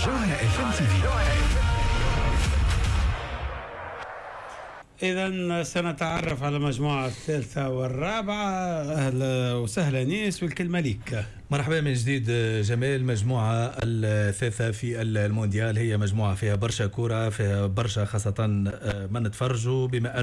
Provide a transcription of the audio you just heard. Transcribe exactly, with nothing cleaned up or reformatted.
جوهرة اف ام تي في. إذا سنتعرف على المجموعة الثالثة والرابعة. أهلا وسهلا نيس، والكلمة ليك. مرحبا من جديد جمال. المجموعة الثالثة في المونديال هي مجموعة فيها برشا كرة، فيها برشا خاصة من نتفرجوا، بما